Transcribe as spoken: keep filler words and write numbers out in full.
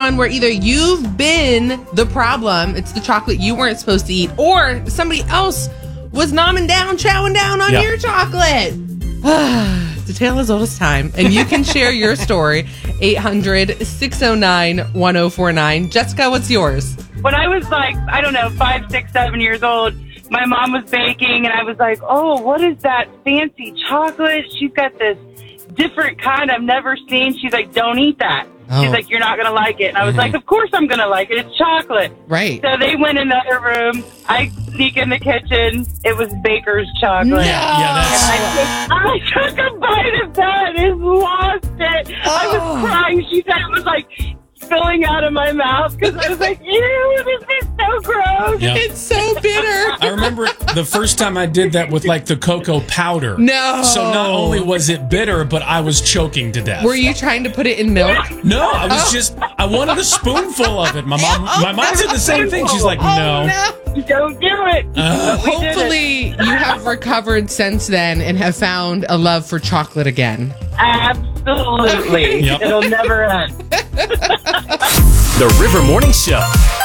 one where either you've been the problem, it's the chocolate you weren't supposed to eat, or somebody else was nomming down, chowing down on yep. your chocolate. It's a tale as old as time. And you can share your story, eight hundred, six oh nine, one oh four nine. Jessica, what's yours? When I was like, I don't know, five, six, seven years old, my mom was baking, and I was like, oh, what is that fancy chocolate? She's got this different kind I've never seen. She's like, don't eat that. Oh. She's like, you're not going to like it. And I was Mm-hmm. like, of course I'm going to like it. It's chocolate. Right. So they went in the other room. I sneak in the kitchen. It was baker's chocolate. No. Yeah, that's... I took, I took a bite of that and lost it. I Oh. was crying. She said it was like spilling out of my mouth because I was like, ew, this is so gross. Yep. It's so bitter. I remember the first time I did that with like the cocoa powder. No. So not only was it bitter, but I was choking to death. Were you trying to put it in milk? No, I was just, I wanted a spoonful of it. My mom, my mom said the same thing. She's like, no. Oh, no. Don't do it. Uh, We did it. Hopefully, you have recovered since then and have found a love for chocolate again. Absolutely. Yep. It'll never end. The River Morning Show.